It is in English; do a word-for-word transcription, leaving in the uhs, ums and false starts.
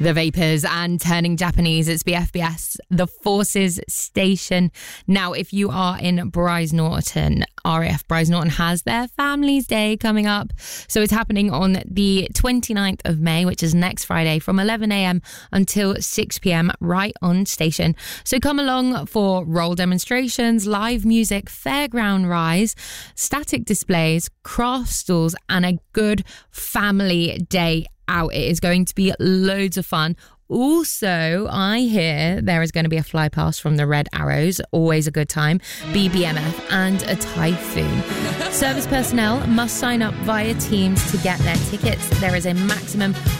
The Vapors and Turning Japanese. It's B F B S, the Forces Station. Now, if you are in Bryce Norton, R A F Bryce Norton has their Families Day coming up. So it's happening on the twenty-ninth of May, which is next Friday, from eleven a.m. until six p.m. right on station. So come along for role demonstrations, live music, fairground rides, static displays, craft stalls, and a good family day out. It is going to be loads of fun. Also, I hear there is going to be a fly past from the Red Arrows, always a good time, B B M F, and a typhoon. Service personnel must sign up via Teams to get their tickets. There is a maximum